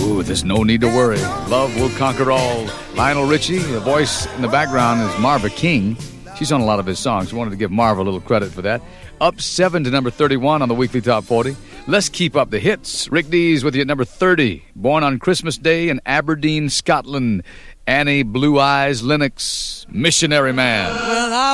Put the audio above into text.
Ooh, there's no need to worry. Love will conquer all. Lionel Richie, the voice in the background is Marva King. She's on a lot of his songs. Wanted to give Marva a little credit for that. Up 7 to number 31 on the Weekly Top 40. Let's keep up the hits. Rick Dees with you at number 30. Born on Christmas Day in Aberdeen, Scotland. Annie Blue Eyes Lennox, Missionary Man. Well,